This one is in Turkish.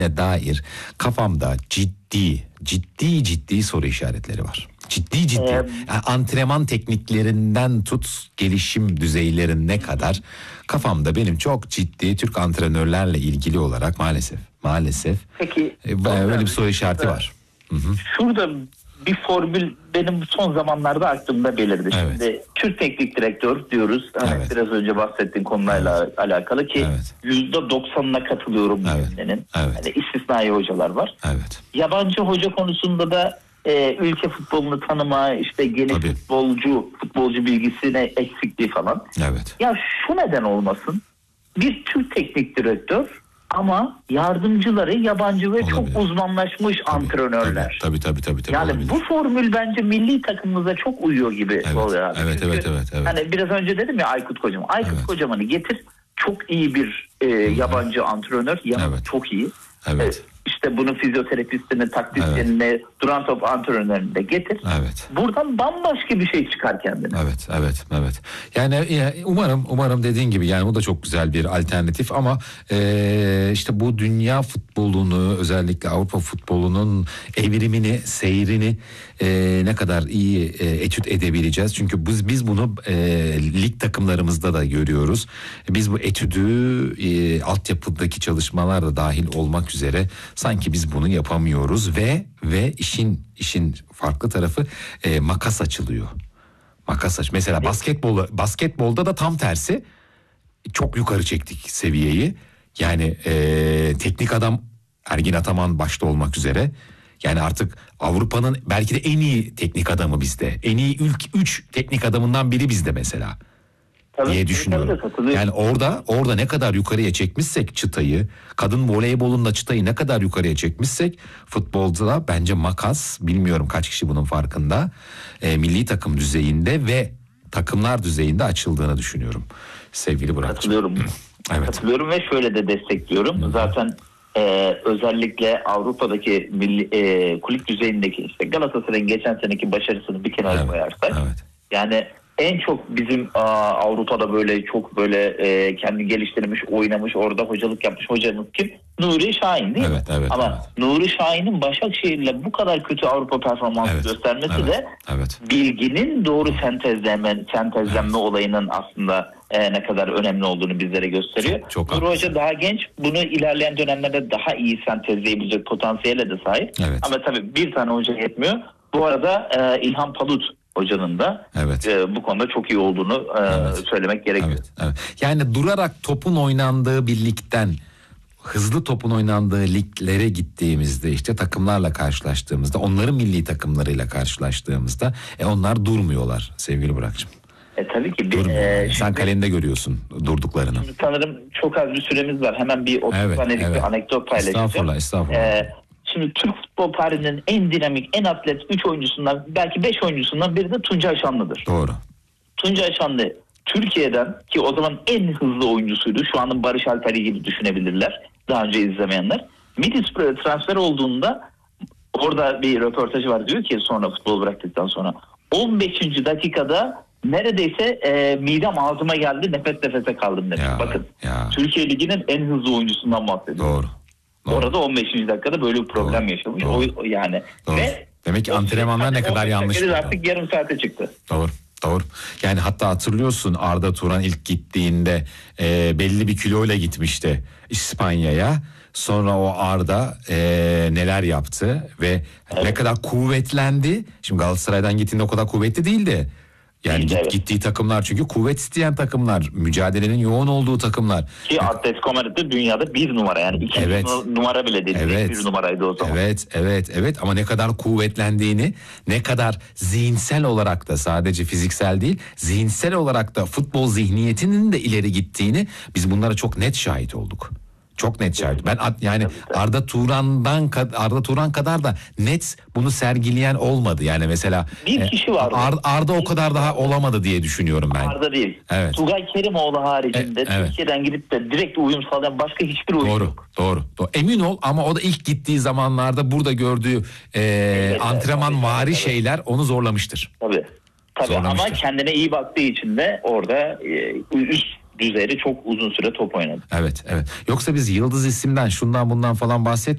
dair kafamda ciddi soru işaretleri var. Ciddi. Yani antrenman tekniklerinden tut gelişim düzeylerine kadar kafamda benim çok ciddi Türk antrenörlerle ilgili olarak maalesef Peki, böyle bir soru işareti var. Hı-hı. Şurada bir formül benim son zamanlarda aklımda belirdi. Evet. Şimdi Türk teknik direktör diyoruz. Evet. Biraz önce bahsettiğin konularla alakalı ki %90'ına katılıyorum. Evet. Yani istisnai hocalar var. Evet. Yabancı hoca konusunda da ülke futbolunu tanıma, işte geniş futbolcu bilgisine eksikliği falan. Evet. Ya şu neden olmasın? Bir Türk teknik direktör ama yardımcıları yabancı ve olabilir. Çok uzmanlaşmış antrenörler. Tabii. Yani olabilir. bu formül bence milli takımımıza çok uyuyor gibi oluyor abi. Evet. Hani biraz önce dedim ya Aykut Kocaman. Aykut Kocaman'ı getir. Çok iyi bir yabancı antrenör. Çok iyi. Evet. İşte bunun fizyoterapistini, taktisyenini, duran top antrenörünü de getir. Evet. Buradan bambaşka bir şey çıkar kendine. Evet. Yani umarım dediğin gibi, yani bu da çok güzel bir alternatif ama işte bu dünya futbolunu, özellikle Avrupa futbolunun evrimini, seyrini ne kadar iyi etüt edebileceğiz. Çünkü biz bunu lig takımlarımızda da görüyoruz. Biz bu etüdü altyapıdaki çalışmalar da dahil olmak üzere sanki biz bunu yapamıyoruz ve işin farklı tarafı makas açılıyor. Mesela basketbolda da tam tersi, çok yukarı çektik seviyeyi. Yani teknik adam Ergin Ataman başta olmak üzere. Yani artık Avrupa'nın belki de en iyi teknik adamı bizde. En iyi ilk 3 teknik adamından biri bizde mesela. Diye düşünüyorum. Yani orada ne kadar yukarıya çekmişsek çıtayı, kadın voleybolunda çıtayı ne kadar yukarıya çekmişsek, futbolda da bence makas, bilmiyorum kaç kişi bunun farkında, milli takım düzeyinde ve takımlar düzeyinde açıldığını düşünüyorum sevgili Burak'cığım. Katılıyorum. Evet. Katılıyorum ve şöyle de destekliyorum. Hı-hı. Zaten özellikle Avrupa'daki kulüp düzeyindeki, işte Galatasaray'ın geçen seneki başarısını bir kenara koyarsak, yani en çok bizim Avrupa'da böyle çok böyle kendi geliştirmiş, oynamış, orada hocalık yapmış hocamız kim? Nuri Şahin değil mi? Ama Nuri Şahin'in Başakşehir'le bu kadar kötü Avrupa performansı göstermesi de bilginin doğru sentezlenme olayının aslında ne kadar önemli olduğunu bizlere gösteriyor. Nuri Hoca daha genç, bunu ilerleyen dönemlerde daha iyi sentezleyebilecek potansiyele de sahip. Ama tabii bir tane hoca yetmiyor. Bu arada İlhan Palut hocanın da bu konuda çok iyi olduğunu söylemek gerekiyor. Evet. Yani durarak topun oynandığı bir ligden hızlı topun oynandığı liglere gittiğimizde, işte takımlarla karşılaştığımızda, onların milli takımlarıyla karşılaştığımızda onlar durmuyorlar sevgili Burak'cığım. Tabii ki. Sen kalende görüyorsun durduklarını. Sanırım çok az bir süremiz var. Hemen bir 30 saniyelik bir anekdot paylaşacağım. Estağfurullah. Şimdi Türk futbol tarihinin en dinamik, en atlet 3 oyuncusundan, belki 5 oyuncusundan biri de Tuncay Şanlı'dır. Doğru. Tuncay Şanlı Türkiye'den, ki o zaman en hızlı oyuncusuydu. Şu anın Barış Alper'i gibi düşünebilirler. Daha önce izlemeyenler. Midispr'e transfer olduğunda orada bir röportajı var. Diyor ki sonra futbol bıraktıktan sonra 15. dakikada neredeyse midem ağzıma geldi, nefese kaldım demiş. Bakın Türkiye Ligi'nin en hızlı oyuncusundan bahsediyor. Doğru. Orada 15. dakikada böyle bir problem yaşamış. Doğru. Yani. Ve demek ki antrenmanlar ne kadar yanlış. Artık yarım saate çıktı. Doğru. Yani hatta hatırlıyorsun, Arda Turan ilk gittiğinde belli bir kiloyla gitmişti İspanya'ya. Sonra o Arda neler yaptı ve ne kadar kuvvetlendi. Şimdi Galatasaray'dan gittiğinde o kadar kuvvetli değildi. Yani gittiği takımlar çünkü kuvvet isteyen takımlar, mücadelenin yoğun olduğu takımlar. Ki Atletico Madrid dünyada 1 numara, yani 2 numara bile değil. 1 numaraydı o zaman. Evet ama ne kadar kuvvetlendiğini, ne kadar zihinsel olarak da, sadece fiziksel değil, zihinsel olarak da futbol zihniyetinin de ileri gittiğini biz bunlara çok net şahit olduk. Çok net şahit. Ben yani Arda Turan kadar da net bunu sergileyen olmadı. Yani mesela bir kişi vardı. Arda o kadar daha olamadı diye düşünüyorum ben. Arda değil. Tugay Kerimoğlu haricinde Türkiye'den gidip de direkt uyum sağlayan başka hiçbir oyuncu yok. Doğru. Emin ol, ama o da ilk gittiği zamanlarda burada gördüğü antrenmanvari şeyler onu zorlamıştır. Tabii ama kendine iyi baktığı için de orada üst düzeyde çok uzun süre top oynadı. Evet. Yoksa biz yıldız isimden, şundan bundan falan bahsetmiyoruz.